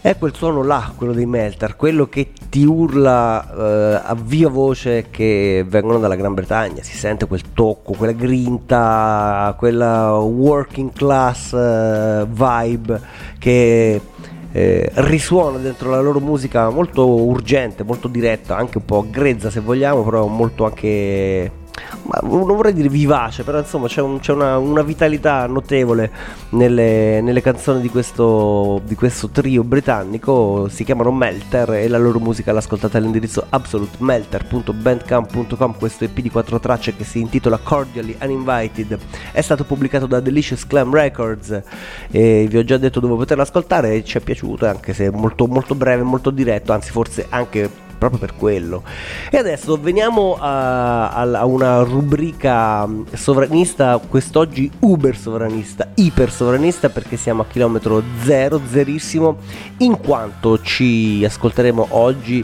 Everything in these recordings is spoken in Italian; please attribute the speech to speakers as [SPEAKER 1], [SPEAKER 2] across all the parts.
[SPEAKER 1] È quel suono là, quello dei Melter, quello che ti urla a viva voce che vengono dalla Gran Bretagna. Si sente quel tocco, quella grinta, quella working class vibe che risuona dentro la loro musica, molto urgente, molto diretta, anche un po' grezza se vogliamo, però molto anche, ma non vorrei dire vivace, però insomma c'è una vitalità notevole nelle canzoni di questo trio britannico. Si chiamano Melter e la loro musica l'ascoltate all'indirizzo absolutemelter.bandcamp.com. Questo EP di 4 tracce che si intitola Cordially Uninvited è stato pubblicato da Delicious Clam Records e vi ho già detto dove poterlo ascoltare e ci è piaciuto, anche se è molto, molto breve, molto diretto, anzi forse anche proprio per quello. E adesso veniamo a una rubrica sovranista, quest'oggi uber sovranista, iper sovranista, perché siamo a chilometro zero, zerissimo, in quanto ci ascolteremo oggi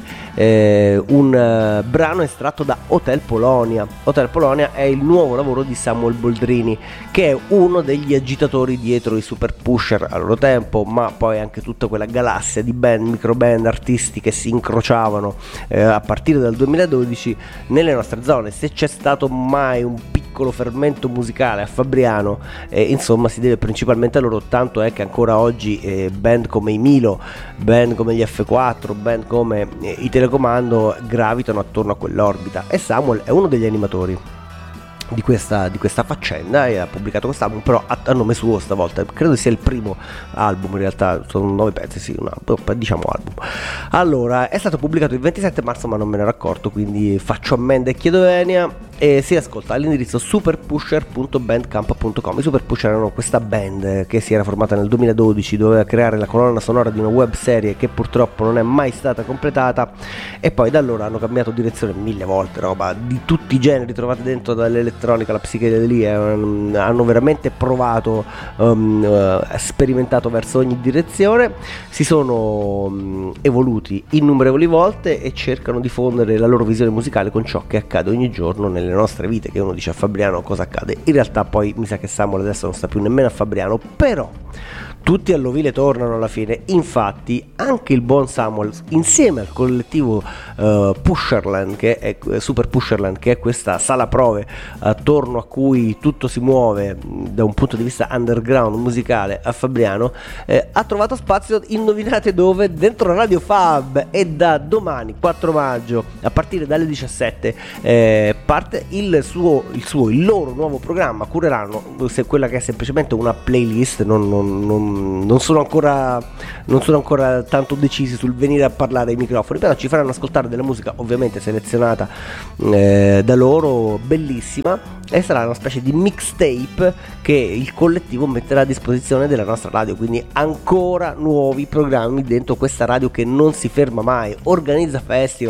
[SPEAKER 1] un brano estratto da Hotel Polonia. Hotel Polonia è il nuovo lavoro di Samuel Boldrini, che è uno degli agitatori dietro i Super Pusher a loro tempo, ma poi anche tutta quella galassia di band, micro band, artisti che si incrociavano a partire dal 2012 nelle nostre zone. Se c'è stato mai un piccolo fermento musicale a Fabriano, insomma si deve principalmente a loro, tanto è che ancora oggi band come i Milo, band come gli F4, band come i Telecomando gravitano attorno a quell'orbita, e Samuel è uno degli animatori di questa faccenda e ha pubblicato quest'album, però a nome suo stavolta. Credo sia il primo album, in realtà sono 9 pezzi, sì, diciamo album. Allora, è stato pubblicato il 27 marzo ma non me ne ero accorto, quindi faccio ammenda e chiedo venia, e si ascolta all'indirizzo superpusher.bandcamp.com. I Super Pusher erano questa band che si era formata nel 2012, doveva creare la colonna sonora di una web serie che purtroppo non è mai stata completata, e poi da allora hanno cambiato direzione 1000 volte, roba di tutti i generi trovate dentro, dall'elettronica alla psichedelia, hanno veramente provato, sperimentato verso ogni direzione, si sono evoluti innumerevoli volte e cercano di fondere la loro visione musicale con ciò che accade ogni giorno nelle nostre vite. Che uno dice a Fabriano cosa accade, in realtà poi mi sa che Samuel adesso non sta più nemmeno a Fabriano, però tutti all'ovile tornano alla fine. Infatti anche il buon Samuel, insieme al collettivo Pusherland, che è Super Pusherland, che è questa sala prove attorno a cui tutto si muove da un punto di vista underground musicale a Fabriano, ha trovato spazio, indovinate dove? Dentro Radio Fab. E da domani 4 maggio a partire dalle 17 parte il loro nuovo programma. Cureranno quella che è semplicemente una playlist, non sono ancora tanto decisi sul venire a parlare ai microfoni, però ci faranno ascoltare della musica ovviamente selezionata da loro, bellissima, e sarà una specie di mixtape che il collettivo metterà a disposizione della nostra radio. Quindi ancora nuovi programmi dentro questa radio che non si ferma mai, organizza festival,